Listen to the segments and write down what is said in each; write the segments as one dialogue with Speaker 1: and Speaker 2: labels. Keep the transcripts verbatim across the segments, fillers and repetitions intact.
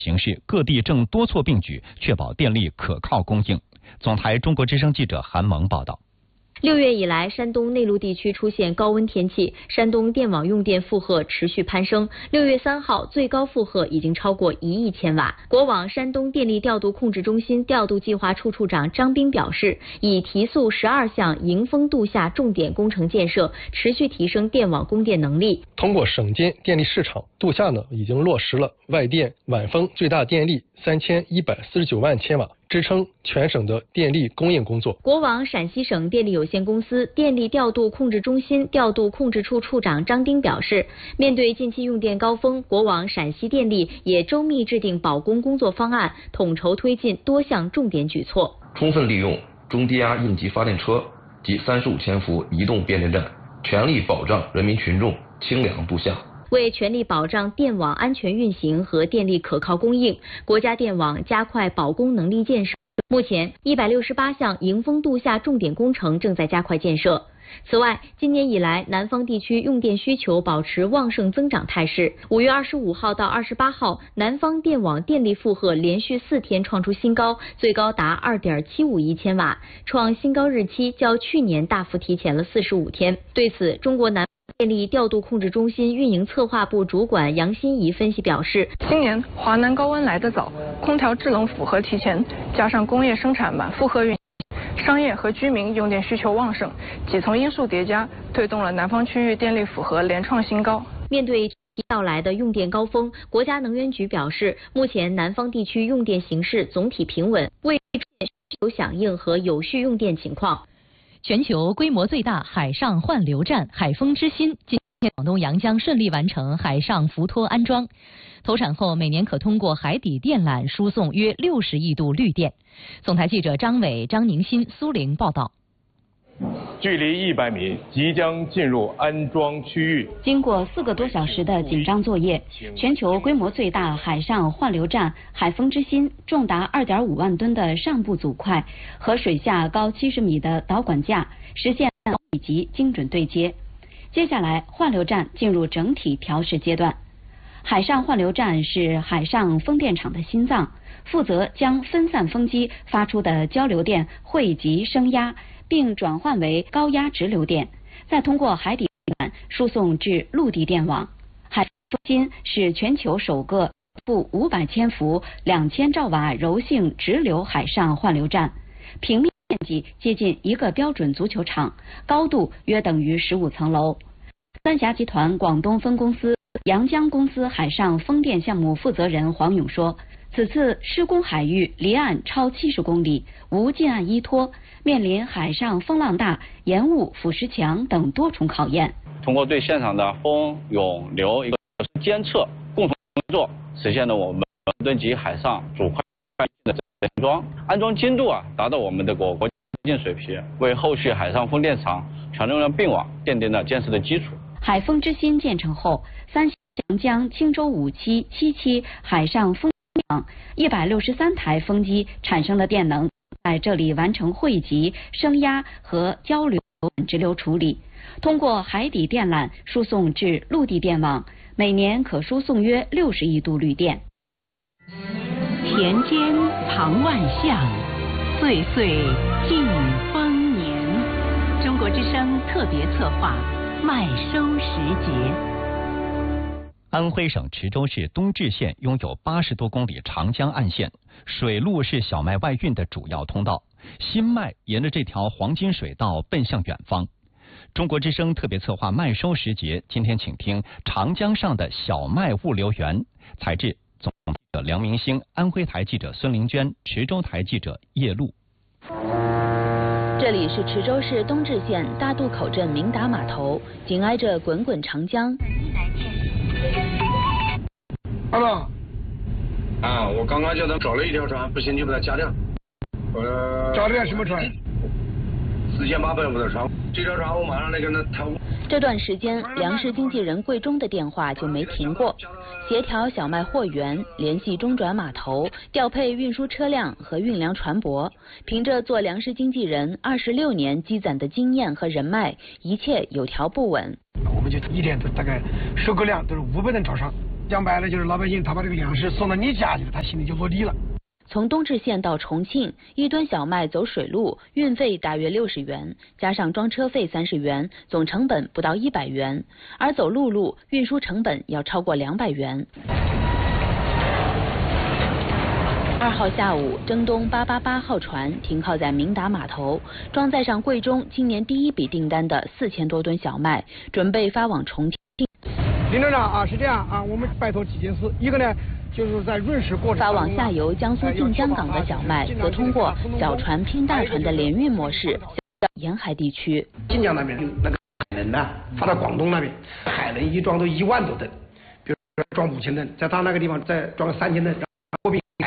Speaker 1: 形势，各地正多措并举，确保电力可靠供应。总台中国之声记者韩萌报道。
Speaker 2: 六月以来，山东内陆地区出现高温天气，山东电网用电负荷持续攀升。六月三号，最高负荷已经超过一亿千瓦。国网山东电力调度控制中心调度计划处处长张斌表示，已提速十二项迎峰度夏重点工程建设，持续提升电网供电能力。
Speaker 3: 通过省间电力市场，度夏呢已经落实了外电晚峰最大电力三千一百四十九万千瓦。支撑全省的电力供应工作。
Speaker 2: 国网陕西省电力有限公司电力调度控制中心调度控制处处长张丁表示，面对近期用电高峰，国网陕西电力也周密制定保供工作方案，统筹推进多项重点举措，
Speaker 4: 充分利用中低压应急发电车及三十五千伏移动变电站，全力保障人民群众清凉度夏。
Speaker 2: 为全力保障电网安全运行和电力可靠供应，国家电网加快保供能力建设。目前，一百六十八项迎峰度夏重点工程正在加快建设。此外，今年以来，南方地区用电需求保持旺盛增长态势。五月二十五号到二十八号，南方电网电力负荷连续四天创出新高，最高达二点七五亿千瓦，创新高日期较去年大幅提前了四十五天。对此，中国南电力调度控制中心运营策划部主管杨欣怡分析表示，
Speaker 5: 今年华南高温来得早，空调制冷符合提前，加上工业生产满负荷运行，商业和居民用电需求旺盛，几层因素叠加，推动了南方区域电力负荷连创新高。
Speaker 2: 面对到来的用电高峰，国家能源局表示，目前南方地区用电形势总体平稳，为需求响应和有序用电情况。
Speaker 6: 全球规模最大海上换流站海丰之心今天广东阳江顺利完成海上浮托安装，投产后每年可通过海底电缆输送约六十亿度绿电。总台记者张伟、张宁新、苏玲报道。
Speaker 7: 距离一百米，即将进入安装区域。
Speaker 8: 经过四个多小时的紧张作业，全球规模最大海上换流站海丰之心重达二点五万吨的上部组块和水下高七十米的导管架实现以及精准对接。接下来，换流站进入整体调试阶段。海上换流站是海上风电场的心脏，负责将分散风机发出的交流电汇集升压，并转换为高压直流电，再通过海底电缆输送至陆地电网。海丰之心是全球首个布五百千伏、两千兆瓦柔性直流海上换流站，平面面积接近一个标准足球场，高度约等于十五层楼。三峡集团广东分公司阳江公司海上风电项目负责人黄勇说，此次施工海域离岸超七十公里，无近岸依托，面临海上风浪大、盐雾腐蚀强等多重考验。
Speaker 9: 通过对现场的风、涌、流一个监测，共同工作，实现了我们吨级海上主块的安装，安装精度啊达到我们的国国际水平，为后续海上风电场全流量并网奠定了建设的基础。
Speaker 8: 海丰之心建成后，三峡江青州五期、七期海上风场一百六十三台风机产生了电能，在这里完成汇集、升压和交流直流处理，通过海底电缆输送至陆地电网，每年可输送约六十亿度绿电。
Speaker 10: 田间藏万象，岁岁尽丰年。中国之声特别策划麦收时节。
Speaker 1: 安徽省池州市东至县拥有八十多公里长江岸线，水路是小麦外运的主要通道，新麦沿着这条黄金水道奔向远方。中国之声特别策划麦收时节，今天请听长江上的小麦物流园。采制总记者梁明星，安徽台记者孙玲娟，池州台记者叶璐。
Speaker 2: 这里是池州市东至县大渡口镇明达码头，紧挨着滚滚长江。
Speaker 11: 二老，啊，我刚刚叫他找了一条船，不行就把它加掉。呃，加掉什么船？四千八百五的船，这条船我马上来跟他谈。
Speaker 2: 这段时间，粮食经纪人桂忠的电话就没停过，协调小麦货源，联系中转码头，调配运输车辆和运粮船舶。凭着做粮食经纪人二十六年积攒的经验和人脉，一切有条不紊。
Speaker 12: 我们就一天都大概收购量都是五百吨朝上，
Speaker 11: 讲白了就是老百姓他把这个粮食送到你家去了，他心里就落地了。
Speaker 8: 从东至县到重庆，一吨小麦走水路运费大约六十元，加上装车费三十元，总成本不到一百元。而走陆路运输成本要超过两百元。二号下午，征东八八八号船停靠在明达码头，装载上贵中今年第一笔订单的四千多吨小麦，准备发往重庆。
Speaker 11: 林站长啊，是这样啊，我们拜托几件事，一个呢。就是在润时过程
Speaker 8: 发往下游江苏晋江港的小麦，则通过小船拼大船的联运模式到沿海地区。
Speaker 11: 晋江那边那个海能呢，发到广东那边，海能一装都一万多吨，比如说装五千吨，在他那个地方再装三千吨，货币海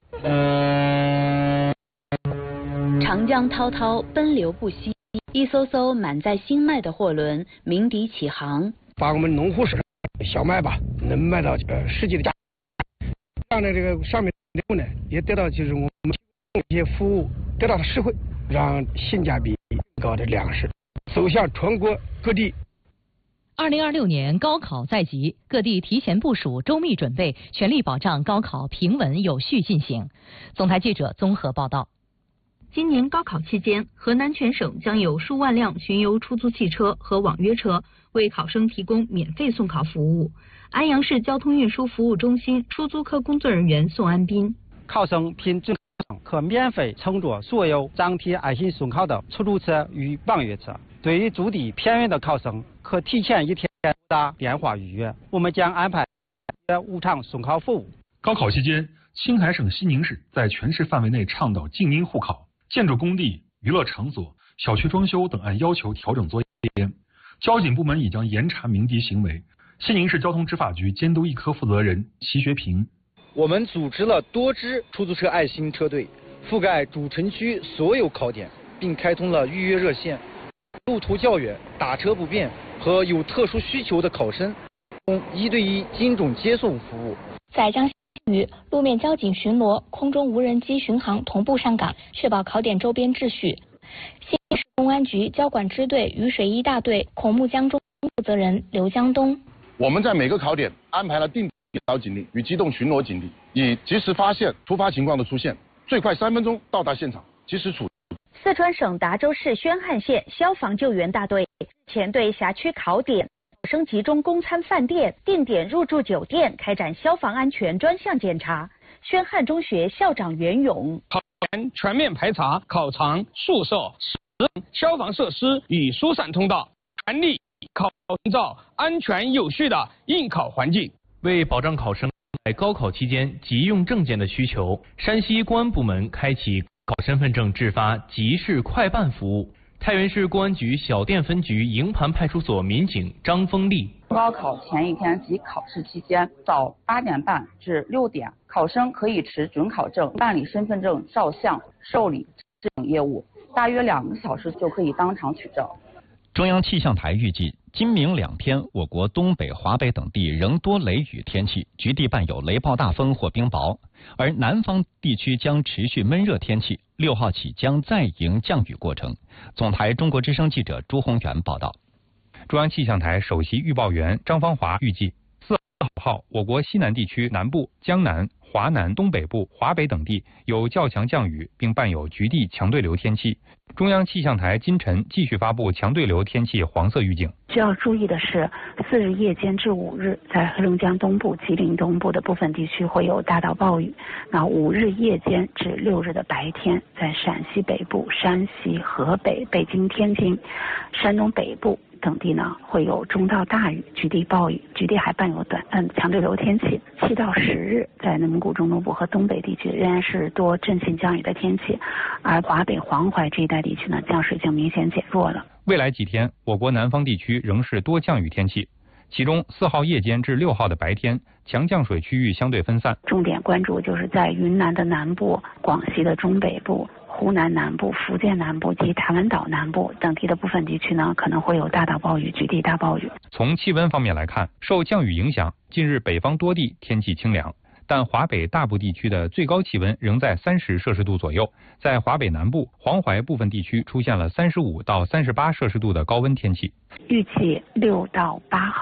Speaker 11: 能。
Speaker 8: 长江滔滔，奔流不息，一艘艘满载新麦的货轮鸣笛起航，
Speaker 11: 把我们农户手小麦吧，能卖到呃世界的价。这样的这个上面的呢，也得到就是我们一些服务得到了实惠，让性价比高的粮食走向全国各地。
Speaker 6: 二零二六年高考在即，各地提前部署、周密准备，全力保障高考平稳有序进行。总台记者综合报道。
Speaker 12: 今年高考期间，河南全省将有数万辆巡游出租汽车和网约车为考生提供免费送考服务。安阳市交通运输服务中心出租科工作人员宋安斌：
Speaker 13: 考生凭准可免费乘坐所有张贴爱心送考的出租车与网约车。对于住地偏远的考生，可提前一天打电话预约，我们将安排无偿送考服务。
Speaker 14: 高考期间，青海省西宁市在全市范围内倡导静音护考，建筑工地、娱乐场所、小区装修等按要求调整作业。交警部门已将严查鸣笛行为。西宁市交通执法局监督一科负责人齐学平：
Speaker 15: 我们组织了多支出租车爱心车队，覆盖主城区所有考点，并开通了预约热线。路途较远、打车不便和有特殊需求的考生，供一对一精准接送服务。
Speaker 16: 在江西与路面交警巡逻、空中无人机巡航同步上岗，确保考点周边秩序。西宁市公安局交管支队雨水一大队孔目江中负责人刘江东：
Speaker 17: 我们在每个考点安排了定点导警力与机动巡逻警力，以及时发现突发情况的出现，最快三分钟到达现场，及时处理。
Speaker 18: 四川省达州市宣汉县消防救援大队前对辖区考点、考生集中供餐饭店、定点入住酒店开展消防安全专项检查。宣汉中学校长袁勇：
Speaker 19: 考前全面排查考场、宿舍、消防设施与疏散通道，全力考营造安全有序的应考环境。
Speaker 20: 为保障考生在高考期间急用证件的需求，山西公安部门开启考身份证制发即时快办服务。太原市公安局小店分局营盘派出所民警张峰丽：
Speaker 21: 高考前一天及考试期间，早八点半至六点，考生可以持准考证办理身份证照相、受理等业务，大约两个小时就可以当场取证。
Speaker 1: 中央气象台预计，今明两天，我国东北、华北等地仍多雷雨天气，局地伴有雷暴大风或冰雹，而南方地区将持续闷热天气。六号起将再迎降雨过程。总台中国之声记者朱宏元报道。
Speaker 22: 中央气象台首席预报员张方华预计，四号我国西南地区南部、江南、华南、东北部、华北等地有较强降雨，并伴有局地强对流天气。中央气象台今晨继续发布强对流天气黄色预警。
Speaker 23: 需要注意的是，四日夜间至五日，在黑龙江东部、吉林东部的部分地区会有大到暴雨。那五日夜间至六日的白天，在陕西北部、山西、河北、北京、天津、山东北部等地呢，会有中到大雨，局地暴雨，局地还伴有短暂强对流天气。七到十日，在内蒙古中东部和东北地区仍然是多阵性降雨的天气，而华北、黄淮这一带地区呢，降水就明显减弱了。
Speaker 22: 未来几天，我国南方地区仍是多降雨天气，其中四号夜间至六号的白天，强降水区域相对分散。
Speaker 23: 重点关注就是在云南的南部、广西的中北部、湖南南部、福建南部及台湾岛南部等地的部分地区呢，可能会有大到暴雨、局地大暴雨。
Speaker 22: 从气温方面来看，受降雨影响，近日北方多地天气清凉，但华北大部地区的最高气温仍在三十摄氏度左右，在华北南部、黄淮部分地区出现了三十五到三十八摄氏度的高温天气。
Speaker 23: 预计六到八号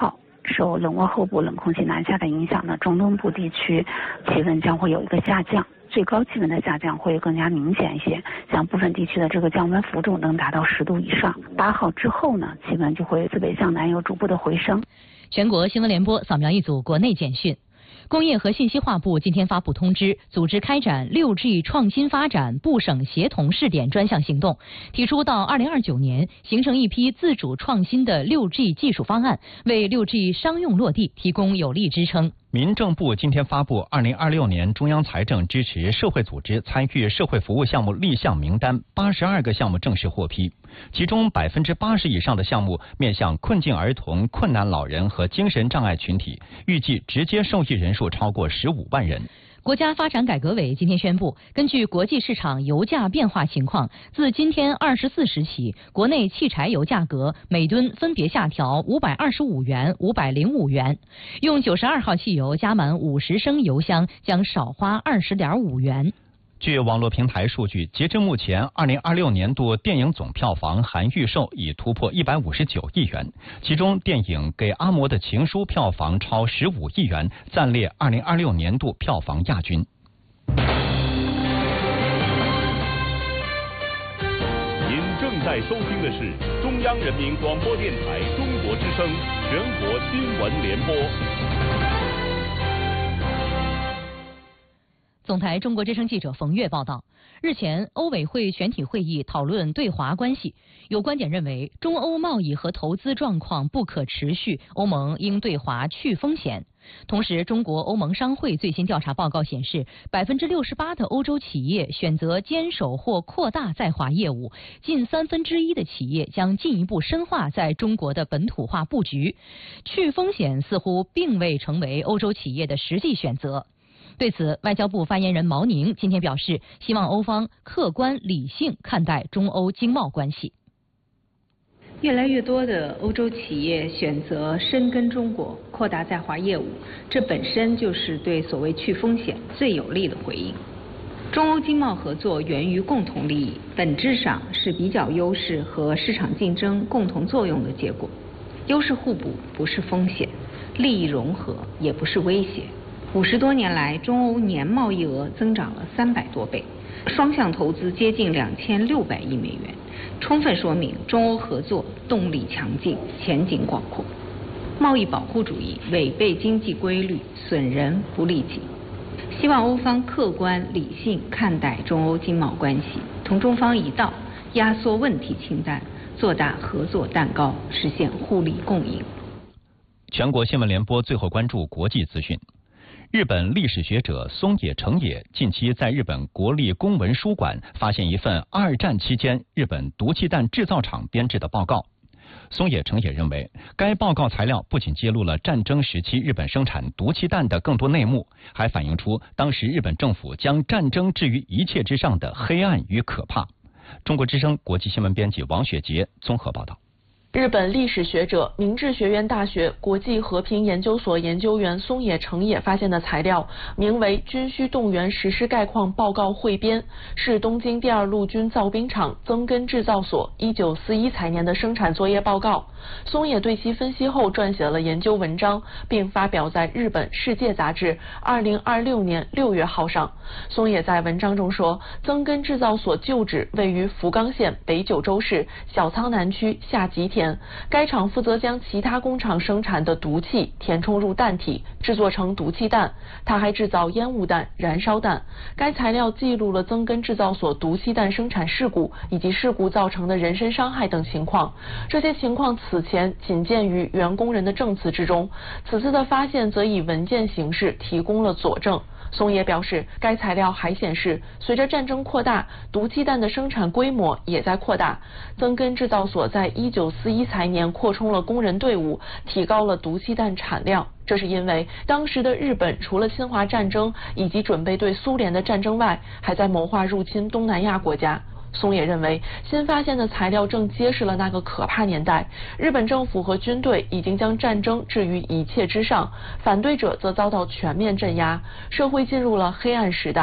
Speaker 23: 受冷涡后部冷空气南下的影响呢，中东部地区气温将会有一个下降，最高气温的下降会更加明显一些，像部分地区的这个降温幅度能达到十度以上。八号之后呢，气温就会自北向南有逐步的回升。
Speaker 6: 全国新闻联播扫描一组国内简讯。工业和信息化部今天发布通知，组织开展 六 G 创新发展部省协同试点专项行动，提出到二零二九年形成一批自主创新的 六 G 技术方案，为 六 G 商用落地提供有力支撑。
Speaker 1: 民政部今天发布二零二六年中央财政支持社会组织参与社会服务项目立项名单，八十二个项目正式获批，其中百分之八十以上的项目面向困境儿童、困难老人和精神障碍群体，预计直接受益人数超过十五万人。
Speaker 6: 国家发展改革委今天宣布，根据国际市场油价变化情况，自今天二十四时起，国内汽柴油价格每吨分别下调五百二十五元、五百零五元。用九十二号汽油加满五十升油箱将少花二十点五元。
Speaker 1: 据网络平台数据，截至目前，二零二六年度电影总票房含预售已突破一百五十九亿元，其中电影《给阿嬷的情书》票房超十五亿元，暂列二零二六年度票房亚军。
Speaker 3: 您正在收听的是中央人民广播电台中国之声全国新闻联播。
Speaker 6: 总台中国之声记者冯月报道，日前欧委会全体会议讨论对华关系，有观点认为中欧贸易和投资状况不可持续，欧盟应对华去风险。同时，中国欧盟商会最新调查报告显示，百分之六十八的欧洲企业选择坚守或扩大在华业务，近三分之一的企业将进一步深化在中国的本土化布局。去风险似乎并未成为欧洲企业的实际选择。对此，外交部发言人毛宁今天表示，希望欧方客观理性看待中欧经贸关系。
Speaker 4: 越来越多的欧洲企业选择深耕中国，扩大在华业务，这本身就是对所谓去风险最有力的回应。中欧经贸合作源于共同利益，本质上是比较优势和市场竞争共同作用的结果。优势互补不是风险，利益融合也不是威胁。五十多年来，中欧年贸易额增长了三百多倍，双向投资接近两千六百亿美元，充分说明中欧合作动力强劲，前景广阔。贸易保护主义违背经济规律，损人不利己。希望欧方客观理性看待中欧经贸关系，同中方一道，压缩问题清单，做大合作蛋糕，实现互利共赢。
Speaker 1: 全国新闻联播最后关注国际资讯。日本历史学者松野成也近期在日本国立公文书馆发现一份二战期间日本毒气弹制造厂编制的报告。松野成也认为，该报告材料不仅揭露了战争时期日本生产毒气弹的更多内幕，还反映出当时日本政府将战争置于一切之上的黑暗与可怕。中国之声国际新闻编辑王雪杰综合报道。
Speaker 5: 日本历史学者、明治学院大学国际和平研究所研究员松野成也发现的材料，名为《军需动员实施概况报告汇编》，是东京第二陆军造兵厂增根制造所一九四一财年的生产作业报告。松野对其分析后撰写了研究文章，并发表在日本《世界》杂志二零二六年六月号上。松野在文章中说，增根制造所旧址位于福冈县北九州市小仓南区下吉田。该厂负责将其他工厂生产的毒气填充入弹体，制作成毒气弹。它还制造烟雾弹、燃烧弹。该材料记录了增根制造所毒气弹生产事故以及事故造成的人身伤害等情况。这些情况此前仅见于原工人的证词之中，此次的发现则以文件形式提供了佐证。松野表示，该材料还显示，随着战争扩大，毒气弹的生产规模也在扩大。增根制造所在一九四一财年扩充了工人队伍，提高了毒气弹产量。这是因为当时的日本除了侵华战争以及准备对苏联的战争外，还在谋划入侵东南亚国家。松野认为，新发现的材料正揭示了那个可怕年代，日本政府和军队已经将战争置于一切之上，反对者则遭到全面镇压，社会进入了黑暗时代。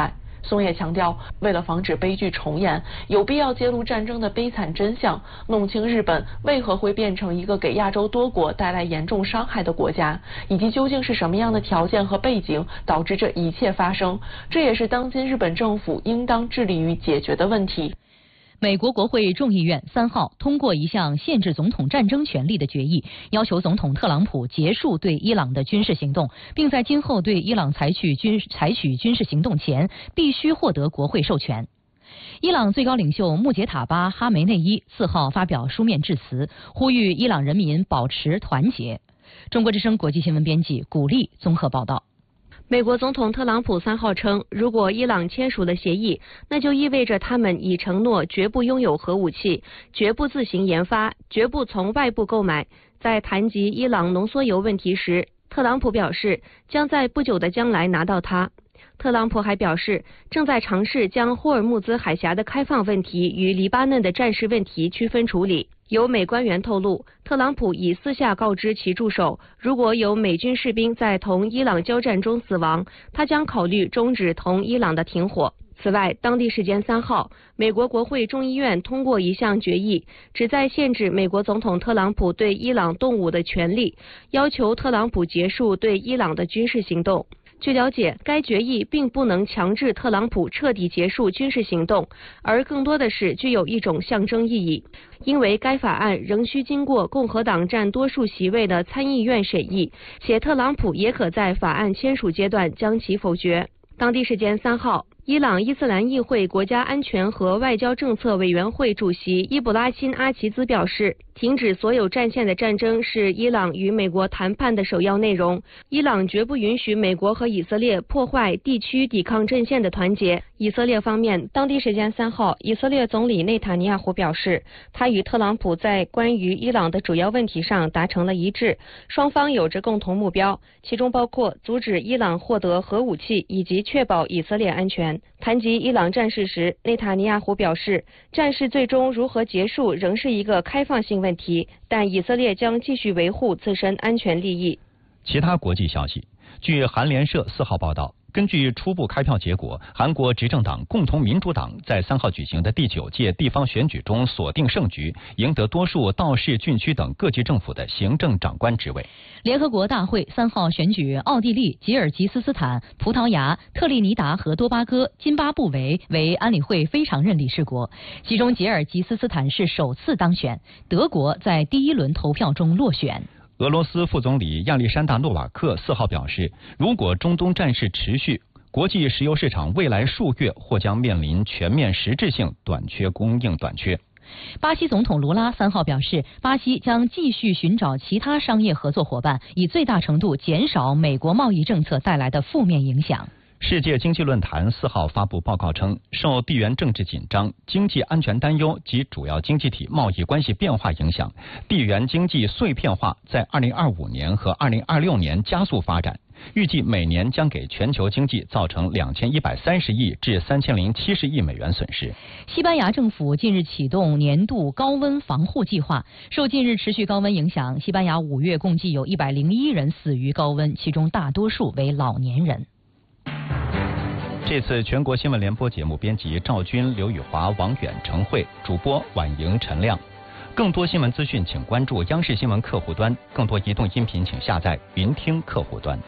Speaker 5: 松野强调，为了防止悲剧重演，有必要揭露战争的悲惨真相，弄清日本为何会变成一个给亚洲多国带来严重伤害的国家，以及究竟是什么样的条件和背景导致这一切发生。这也是当今日本政府应当致力于解决的问题。
Speaker 6: 美国国会众议院三号通过一项限制总统战争权利的决议，要求总统特朗普结束对伊朗的军事行动，并在今后对伊朗采取军采取军事行动前，必须获得国会授权。伊朗最高领袖穆杰塔巴·哈梅内伊四号发表书面致辞，呼吁伊朗人民保持团结。中国之声国际新闻编辑古丽综合报道。
Speaker 7: 美国总统特朗普三号称，如果伊朗签署了协议，那就意味着他们已承诺绝不拥有核武器，绝不自行研发，绝不从外部购买。在谈及伊朗浓缩铀问题时，特朗普表示将在不久的将来拿到它。特朗普还表示，正在尝试将霍尔木兹海峡的开放问题与黎巴嫩的战事问题区分处理。有美官员透露，特朗普已私下告知其助手，如果有美军士兵在同伊朗交战中死亡，他将考虑终止同伊朗的停火。此外，当地时间三号，美国国会众议院通过一项决议，旨在限制美国总统特朗普对伊朗动武的权利，要求特朗普结束对伊朗的军事行动。据了解，该决议并不能强制特朗普彻底结束军事行动，而更多的是具有一种象征意义，因为该法案仍需经过共和党占多数席位的参议院审议，且特朗普也可在法案签署阶段将其否决。当地时间三号，伊朗伊斯兰议会国家安全和外交政策委员会主席伊布拉辛·阿齐兹表示，停止所有战线的战争是伊朗与美国谈判的首要内容。伊朗绝不允许美国和以色列破坏地区抵抗阵线的团结。以色列方面，当地时间三号，以色列总理内塔尼亚胡表示，他与特朗普在关于伊朗的主要问题上达成了一致，双方有着共同目标，其中包括阻止伊朗获得核武器以及确保以色列安全。谈及伊朗战事时，内塔尼亚胡表示，战事最终如何结束仍是一个开放性问题，但以色列将继续维护自身安全利益。
Speaker 1: 其他国际消息，据韩联社四号报道，根据初步开票结果，韩国执政党共同民主党在三号举行的第九届地方选举中锁定胜局，赢得多数道市、郡区等各级政府的行政长官职位。
Speaker 6: 联合国大会三号选举奥地利、吉尔吉斯斯坦、葡萄牙、特立尼达和多巴哥、津巴布韦为安理会非常任理事国，其中吉尔吉斯斯坦是首次当选，德国在第一轮投票中落选。
Speaker 1: 俄罗斯副总理亚历山大·诺瓦克四号表示，如果中东战事持续，国际石油市场未来数月或将面临全面实质性短缺供应短缺。
Speaker 6: 巴西总统卢拉三号表示，巴西将继续寻找其他商业合作伙伴，以最大程度减少美国贸易政策带来的负面影响。
Speaker 1: 世界经济论坛四号发布报告称，受地缘政治紧张、经济安全担忧及主要经济体贸易关系变化影响，地缘经济碎片化在二零二五年和二零二六年加速发展，预计每年将给全球经济造成两千一百三十亿至三千零七十亿美元损失。
Speaker 6: 西班牙政府近日启动年度高温防护计划，受近日持续高温影响，西班牙五月共计有一百零一人死于高温，其中大多数为老年人。
Speaker 1: 这次全国新闻联播节目编辑赵军、刘宇华、王远、程慧，主播婉莹、陈亮。更多新闻资讯请关注央视新闻客户端，更多移动音频请下载云听客户端。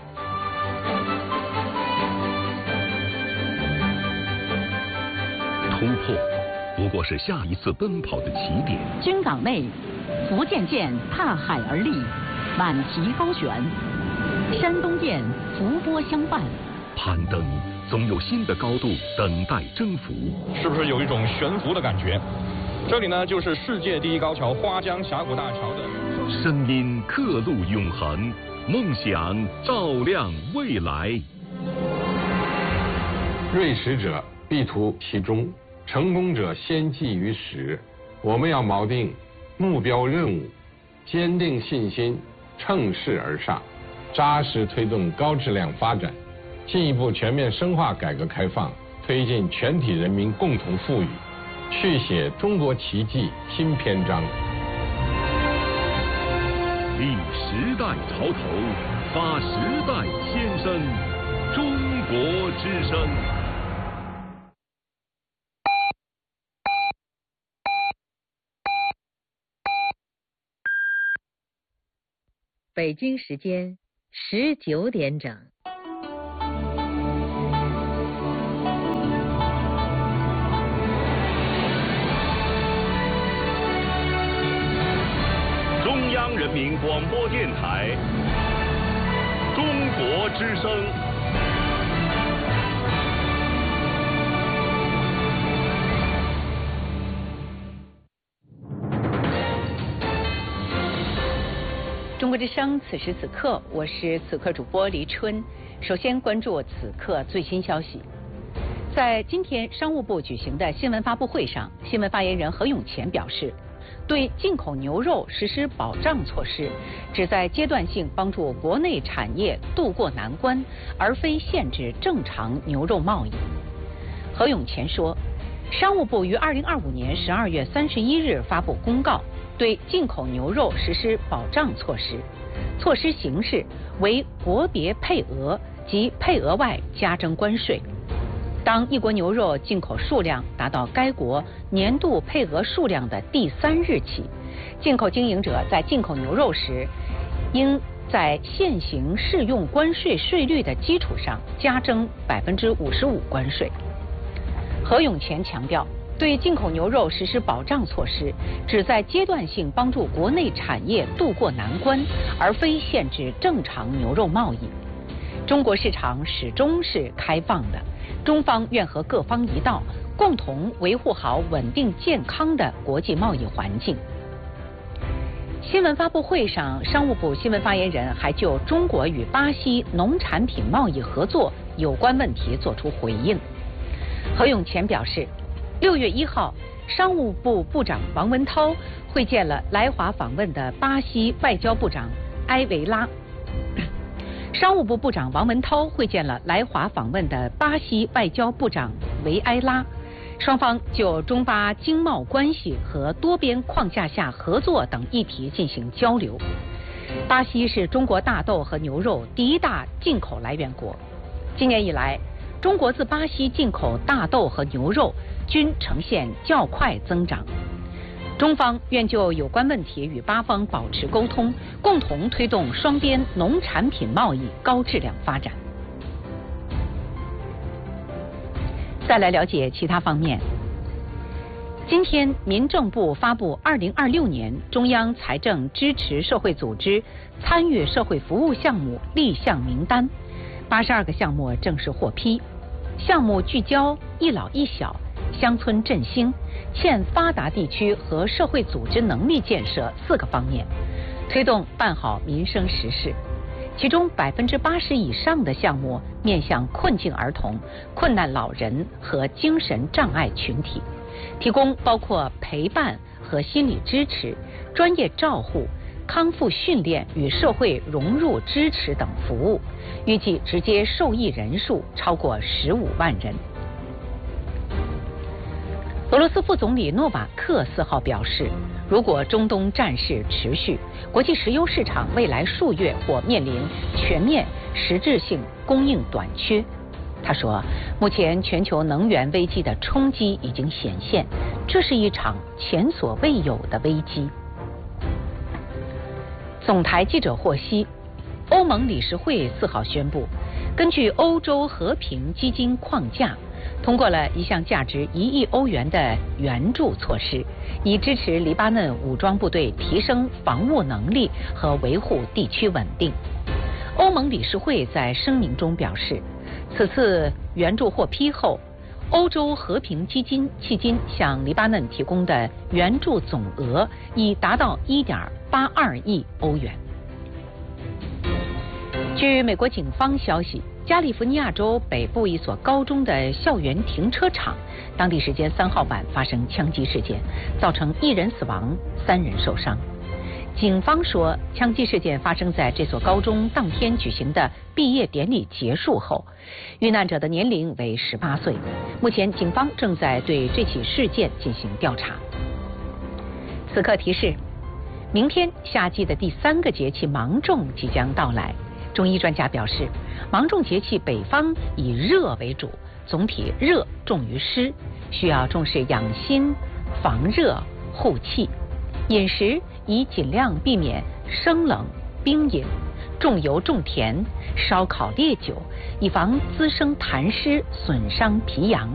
Speaker 3: 突破不过是下一次奔跑的起点。
Speaker 9: 军港内，福建舰踏海而立，满旗高悬；山东舰伏波相伴。
Speaker 3: 攀登总有新的高度等待征服，
Speaker 10: 是不是有一种悬浮的感觉？这里呢，就是世界第一高桥花江峡谷大桥的。
Speaker 3: 声音刻录永恒，梦想照亮未来。
Speaker 24: 锐识者必图其中，成功者先记于始。我们要锚定目标任务，坚定信心，乘势而上，扎实推动高质量发展。进一步全面深化改革开放，推进全体人民共同富裕，续写中国奇迹新篇章。
Speaker 3: 立时代潮头，发时代先声，中国之声。
Speaker 2: 北京时间十九点整。
Speaker 3: 中央人民广播电台中国之声。
Speaker 8: 中国之声，此时此刻，我是此刻主播黎春。首先关注此刻最新消息。在今天商务部举行的新闻发布会上，新闻发言人何永乾表示，对进口牛肉实施保障措施，旨在阶段性帮助国内产业渡过难关，而非限制正常牛肉贸易。何永乾说，商务部于二零二五年十二月三十一日发布公告，对进口牛肉实施保障措施，措施形式为国别配额及配额外加征关税。当一国牛肉进口数量达到该国年度配额数量的第三日起，进口经营者在进口牛肉时，应在现行适用关税税率的基础上加征百分之五十五关税。何永乾强调，对进口牛肉实施保障措施，旨在阶段性帮助国内产业渡过难关，而非限制正常牛肉贸易。中国市场始终是开放的，中方愿和各方一道，共同维护好稳定健康的国际贸易环境。新闻发布会上，商务部新闻发言人还就中国与巴西农产品贸易合作有关问题作出回应。何永乾表示，六月一号，商务部部长王文涛会见了来华访问的巴西外交部长埃维拉。商务部部长王文涛会见了来华访问的巴西外交部长维埃拉，双方就中巴经贸关系和多边框架下合作等议题进行交流。巴西是中国大豆和牛肉第一大进口来源国，今年以来，中国自巴西进口大豆和牛肉均呈现较快增长。中方愿就有关问题与巴方保持沟通，共同推动双边农产品贸易高质量发展。再来了解其他方面。今天，民政部发布二零二六年中央财政支持社会组织参与社会服务项目立项名单，八十二个项目正式获批。项目聚焦一老一小、乡村振兴、欠发达地区和社会组织能力建设四个方面，推动办好民生实事。其中百分之八十以上的项目面向困境儿童、困难老人和精神障碍群体，提供包括陪伴和心理支持、专业照护、康复训练与社会融入支持等服务，预计直接受益人数超过十五万人。俄罗斯副总理诺瓦克四号表示，如果中东战事持续，国际石油市场未来数月或面临全面实质性供应短缺。他说，目前全球能源危机的冲击已经显现，这是一场前所未有的危机。总台记者获悉，欧盟理事会四号宣布，根据欧洲和平基金框架，通过了一项价值一亿欧元的援助措施，以支持黎巴嫩武装部队提升防务能力和维护地区稳定。欧盟理事会在声明中表示，此次援助获批后，欧洲和平基金迄今向黎巴嫩提供的援助总额已达到 一点八二亿欧元。据美国警方消息，加利福尼亚州北部一所高中的校园停车场，当地时间三号晚发生枪击事件，造成一人死亡，三人受伤。警方说，枪击事件发生在这所高中当天举行的毕业典礼结束后，遇难者的年龄为十八岁。目前，警方正在对这起事件进行调查。此刻提示，明天夏季的第三个节气芒种即将到来。中医专家表示，芒种节气北方以热为主，总体热重于湿，需要重视养心、防热、护气。饮食宜尽量避免生冷、 冰饮，重油重甜，烧烤烈酒，以防滋生痰湿损伤脾阳。